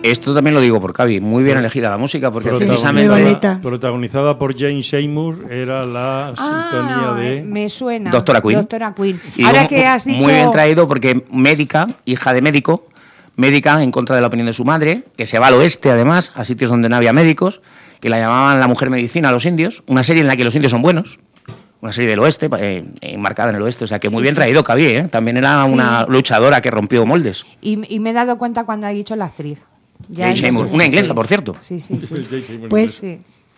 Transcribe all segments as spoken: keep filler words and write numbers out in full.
Esto también lo digo por Cavi, muy bien elegida la música, porque protagonizada, protagonizada por Jane Seymour, era la ah, sintonía de... Me suena. Doctora Queen. Doctora Queen. Y Ahora digo, que has dicho... Muy bien traído, porque médica, hija de médico, médica en contra de la opinión de su madre, que se va al oeste, además, a sitios donde no había médicos, que la llamaban la mujer medicina a los indios, una serie en la que los indios son buenos, una serie del oeste, eh, enmarcada en el oeste, o sea que muy sí, bien sí. traído Cavi, ¿eh? También era sí. una luchadora que rompió moldes. Y, y me he dado cuenta cuando ha dicho la actriz. Jane Seymour, una inglesa, sí. por cierto. Sí, sí, sí. Pues, sí.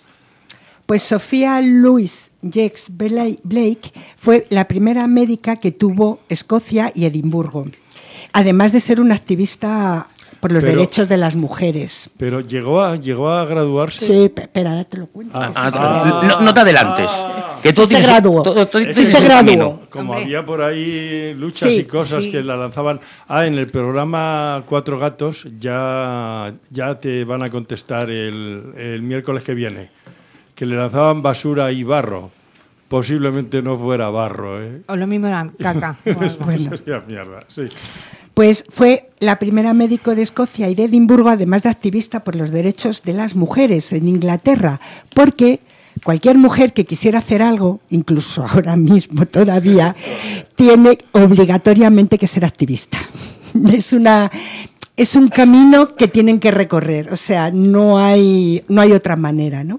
pues Sofía Louise Jacques Blake fue la primera médica que tuvo Escocia y Edimburgo, además de ser una activista por los pero, derechos de las mujeres. Pero llegó a llegó a graduarse. Sí, espera, ahora te lo cuento. Ah, ah, ah, no, no te adelantes. Ah, que todo sí se graduó. Todo, todo, sí se graduó. Como Hombre. había por ahí luchas sí, y cosas sí. que la lanzaban. Ah, en el programa Cuatro Gatos ya, ya te van a contestar el, el miércoles que viene. Que le lanzaban basura y barro. Posiblemente no fuera barro, ¿eh? O lo mismo era caca. Bueno. Mierda, sí. Pues fue la primera médico de Escocia y de Edimburgo, además de activista por los derechos de las mujeres en Inglaterra, porque cualquier mujer que quisiera hacer algo, incluso ahora mismo todavía, tiene obligatoriamente que ser activista. Es una, es un camino que tienen que recorrer, o sea, no hay, no hay otra manera, ¿no?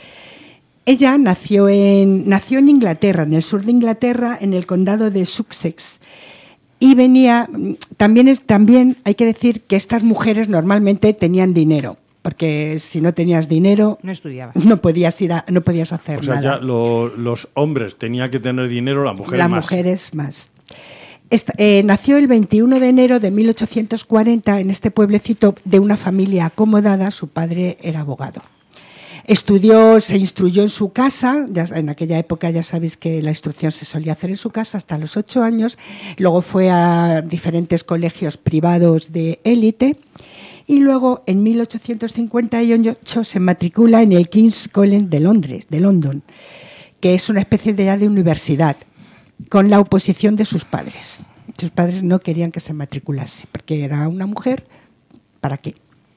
Ella nació en, nació en Inglaterra, en el sur de Inglaterra, en el condado de Sussex. Y venía, también, es, también hay que decir que estas mujeres normalmente tenían dinero, porque si no tenías dinero no estudiabas, no podías ir a, no podías hacer o sea, nada. Ya lo, los hombres tenían que tener dinero, las mujeres las más. Las mujeres más. Esta, eh, nació el veintiuno de enero de mil ochocientos cuarenta en este pueblecito de una familia acomodada. Su padre era abogado. Estudió, se instruyó en su casa, ya, en aquella época ya sabéis que la instrucción se solía hacer en su casa hasta los ocho años, luego fue a diferentes colegios privados de élite y luego en mil ochocientos cincuenta y ocho se matricula en el King's College de Londres, de London, que es una especie de, de universidad, con la oposición de sus padres. Sus padres no querían que se matriculase, porque era una mujer, ¿para qué?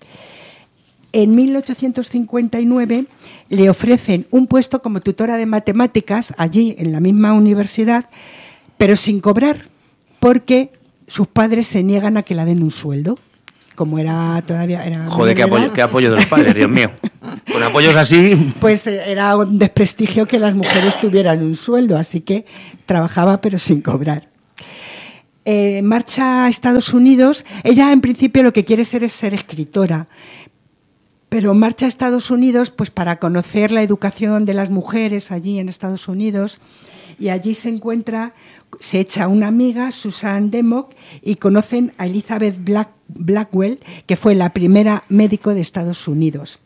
En mil ochocientos cincuenta y nueve le ofrecen un puesto como tutora de matemáticas allí en la misma universidad, pero sin cobrar, porque sus padres se niegan a que la den un sueldo, como era todavía... Era Joder, qué apoyo, qué apoyo de los padres, Dios mío. Con apoyos así... Pues era un desprestigio que las mujeres tuvieran un sueldo, así que trabajaba pero sin cobrar. Eh, marcha a Estados Unidos. Ella en principio lo que quiere ser es ser escritora, pero marcha a Estados Unidos pues para conocer la educación de las mujeres allí en Estados Unidos, y allí se encuentra, se echa una amiga, Susan Demock, y conocen a Elizabeth Black, Blackwell, que fue la primera médico de Estados Unidos.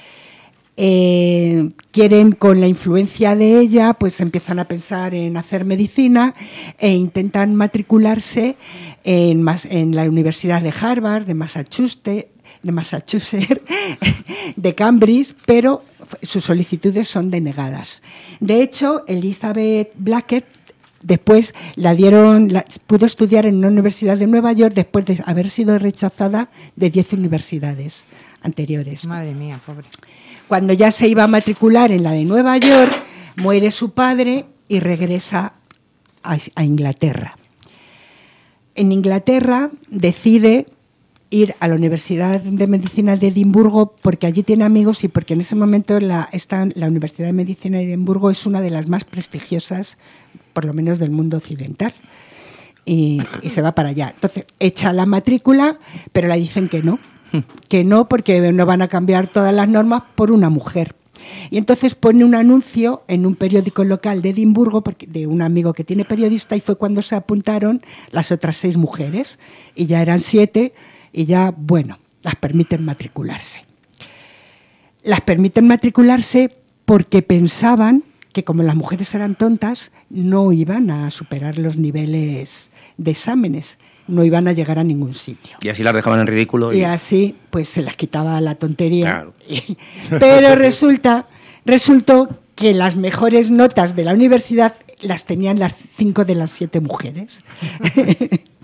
Eh, quieren, con la influencia de ella, pues empiezan a pensar en hacer medicina e intentan matricularse en, en la Universidad de Harvard, de Massachusetts, de Massachusetts, de Cambridge, pero sus solicitudes son denegadas. De hecho, Elizabeth Blackett después la dieron, la, pudo estudiar en una universidad de Nueva York después de haber sido rechazada de diez universidades anteriores. Madre mía, pobre. Cuando ya se iba a matricular en la de Nueva York, muere su padre y regresa a, a Inglaterra. En Inglaterra decide ir a la Universidad de Medicina de Edimburgo porque allí tiene amigos y porque en ese momento la, esta, la Universidad de Medicina de Edimburgo es una de las más prestigiosas, por lo menos del mundo occidental, y, y se va para allá. Entonces echa la matrícula, pero le dicen que no, que no porque no van a cambiar todas las normas por una mujer. Y entonces pone un anuncio en un periódico local de Edimburgo, porque, de un amigo que tiene periodista, y fue cuando se apuntaron las otras seis mujeres, y ya eran siete. Y ya, bueno, las permiten matricularse. Las permiten matricularse porque pensaban que como las mujeres eran tontas, no iban a superar los niveles de exámenes, no iban a llegar a ningún sitio. Y así las dejaban en ridículo. Y, y así, pues se las quitaba la tontería. Claro. Y, pero resulta, resultó que las mejores notas de la universidad las tenían las cinco de las siete mujeres.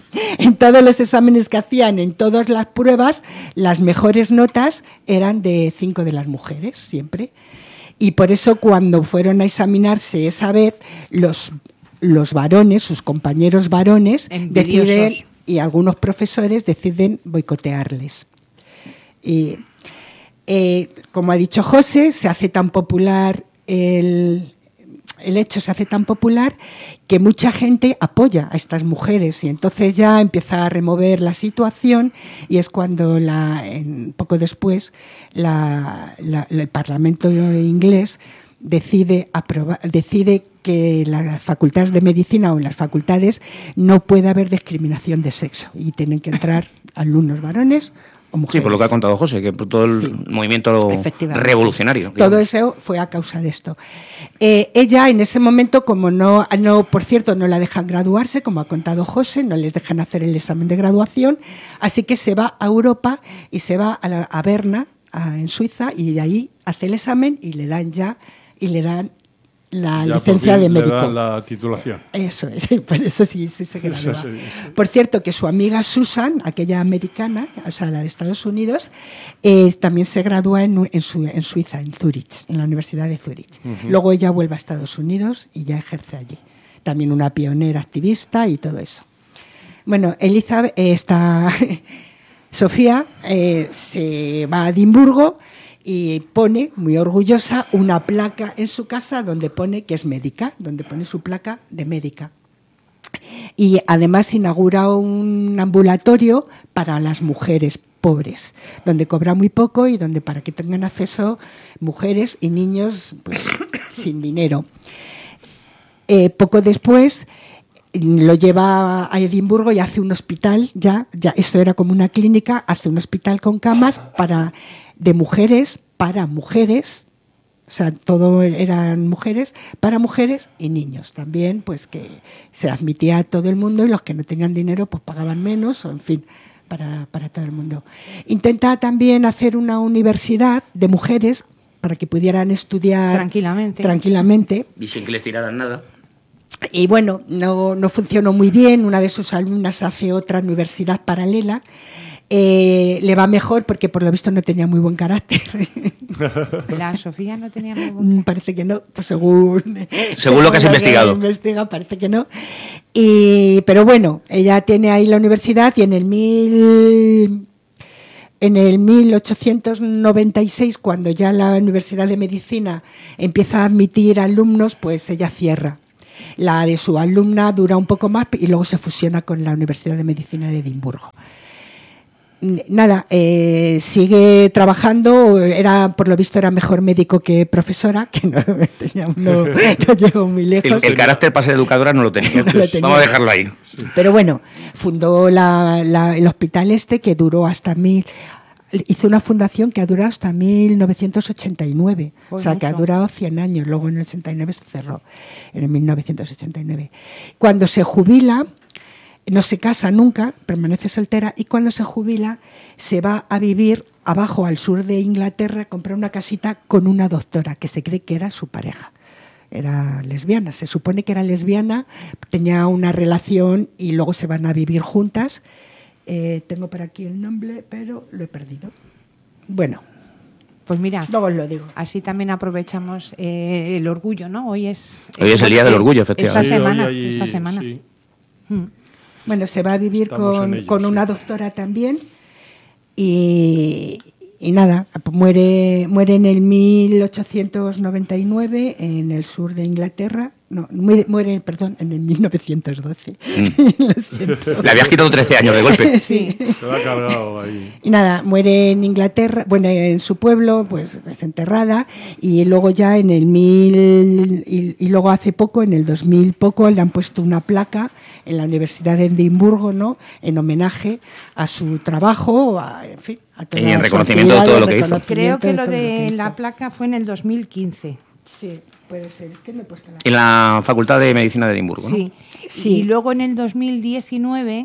en todos los exámenes que hacían, en todas las pruebas, las mejores notas eran de cinco de las mujeres, siempre. Y por eso cuando fueron a examinarse esa vez, los, los varones, sus compañeros varones, Envidiosos. deciden, y algunos profesores deciden boicotearles. Y, eh, como ha dicho José, se hace tan popular el... el hecho se hace tan popular que mucha gente apoya a estas mujeres y entonces ya empieza a remover la situación y es cuando la, en, poco después la, la, el Parlamento inglés decide, aprobar, decide que las facultades de medicina o en las facultades no puede haber discriminación de sexo y tienen que entrar alumnos varones o mujeres. Sí, por lo que ha contado José, que por todo el Sí. movimiento revolucionario. Todo digamos. eso fue a causa de esto. Eh, ella en ese momento, como no, no, por cierto, no la dejan graduarse, como ha contado José, no les dejan hacer el examen de graduación, así que se va a Europa y se va a, la, a Berna, a, en Suiza, y de ahí hace el examen y le dan ya, y le dan la Ya licencia por de fin le médico. dan la titulación. Eso es, por eso sí, sí se gradúa. Eso sí, sí. Por cierto, que su amiga Susan, aquella americana, o sea, la de Estados Unidos, eh, también se gradúa en, en, su, en Suiza, en Zurich, en la Universidad de Zurich. Uh-huh. Luego ella vuelve a Estados Unidos y ya ejerce allí. También una pionera activista y todo eso. Bueno, Elizabeth, eh, está, Sofía eh, se va a Edimburgo y pone, muy orgullosa, una placa en su casa donde pone que es médica, donde pone su placa de médica. Y además inaugura un ambulatorio para las mujeres pobres, donde cobra muy poco y donde para que tengan acceso mujeres y niños pues, sin dinero. Eh, poco después lo lleva a Edimburgo y hace un hospital, ya, ya esto era como una clínica, hace un hospital con camas para... de mujeres para mujeres, o sea, todo eran mujeres, para mujeres y niños también, pues que se admitía a todo el mundo y los que no tenían dinero pues pagaban menos, o en fin, para, para todo el mundo. Intenta también hacer una universidad de mujeres para que pudieran estudiar tranquilamente. tranquilamente. Y sin que les tiraran nada. Y bueno, no, no funcionó muy bien, una de sus alumnas hace otra universidad paralela. Eh, le va mejor porque por lo visto no tenía muy buen carácter. La Sofía no tenía muy buen carácter. Parece que no, pues según, según, según lo que has investigado. Investiga, parece que no. Y, pero bueno, ella tiene ahí la universidad y en el mil, en el mil ochocientos noventa y seis, cuando ya la Universidad de Medicina empieza a admitir alumnos, pues ella cierra. La de su alumna dura un poco más y luego se fusiona con la Universidad de Medicina de Edimburgo. Nada, eh, sigue trabajando, era por lo visto era mejor médico que profesora, que no, tenía, no, no llegó muy lejos. El, el carácter para ser educadora no lo tenía. No lo tenía. Vamos a dejarlo ahí. Sí. Pero bueno, fundó la, la, el hospital este que duró hasta mil... Hizo una fundación que ha durado hasta mil novecientos ochenta y nueve, Muy o sea, mucho. que ha durado cien años, luego en el ochenta y nueve se cerró, en el mil novecientos ochenta y nueve. Cuando se jubila, no se casa nunca, permanece soltera, y cuando se jubila se va a vivir abajo al sur de Inglaterra, a comprar una casita con una doctora que se cree que era su pareja. Era lesbiana, se supone que era lesbiana, tenía una relación y luego se van a vivir juntas. Eh, tengo por aquí el nombre, pero lo he perdido. Bueno, pues mira, luego os lo digo. Así también aprovechamos eh, el orgullo, ¿no? Hoy es Hoy es el Día del Orgullo, efectivamente. Esta Sí, semana, hoy hay- esta semana. sí. Mm. Bueno, se va a vivir Estamos en con, ello, con sí. una doctora también y, y nada, muere, muere en el mil ochocientos noventa y nueve en el sur de Inglaterra. No, muere, muere, perdón, en el mil novecientos doce. Mm. Lo siento. Le habías quitado trece años de golpe. Sí. Se va cabrado ahí. Y nada, muere en Inglaterra, bueno, en su pueblo, pues desenterrada, y luego ya en el mil, y, y luego hace poco, en el dos mil poco, le han puesto una placa en la Universidad de Edimburgo, ¿no?, en homenaje a su trabajo, a, en fin, a toda Y en su reconocimiento de actividad, todo lo que hizo. Creo reconocimiento que lo todo de que la hizo. placa fue en el dos mil quince. Sí, puede ser, es que no he puesto la... En la Facultad de Medicina de Edimburgo, ¿no? Sí. Sí. Y luego en el dos mil diecinueve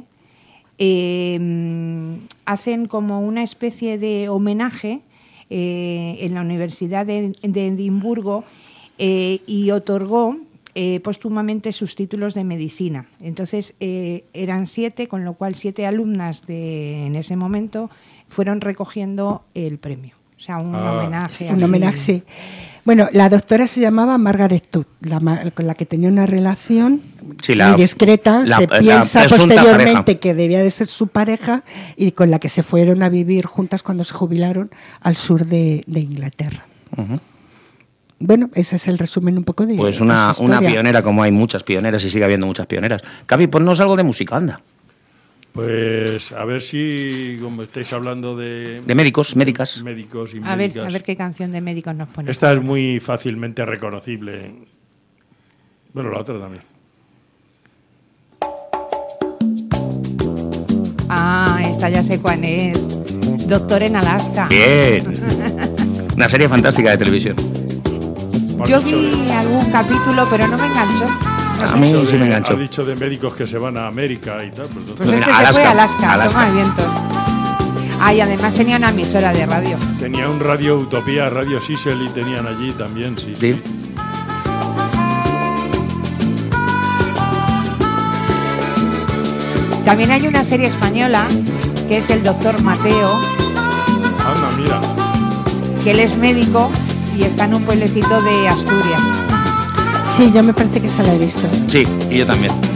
eh, hacen como una especie de homenaje eh, en la Universidad de, de Edimburgo eh, y otorgó eh, póstumamente sus títulos de medicina. Entonces eh, eran siete, con lo cual siete alumnas de en ese momento fueron recogiendo el premio. O sea, un ah, homenaje. Un así. homenaje. Bueno, la doctora se llamaba Margaret Todd, la, con la que tenía una relación sí, la, muy discreta. La, se la, piensa la posteriormente pareja. que debía de ser su pareja y con la que se fueron a vivir juntas cuando se jubilaron al sur de, de Inglaterra. Uh-huh. Bueno, ese es el resumen un poco de Pues una, de una pionera, como hay muchas pioneras y sigue habiendo muchas pioneras. Cavi, ponnos algo de música, anda. Pues a ver si, como estáis hablando de... De médicos, médicas. Médicos y a médicas. Ver, a ver qué canción de médicos nos pone. Esta es muy fácilmente reconocible. Bueno, la otra también. Ah, esta ya sé cuál es. Doctor en Alaska. Bien. Una serie fantástica de televisión. Yo vi algún capítulo, pero no me enganchó. No a mí de, sí me enganchó. Has dicho de médicos que se van a América y tal. Pues, pues este Alaska, se fue a Alaska, Alaska. Toma vientos. Ah, y además tenía una emisora de radio. Tenía un Radio Utopía, Radio Sisel y tenían allí también, sí. Sí. También hay una serie española que es El Doctor Mateo. Anda, mira. Que él es médico y está en un pueblecito de Asturias. Sí, yo me parece que se la he visto. Sí, y yo también.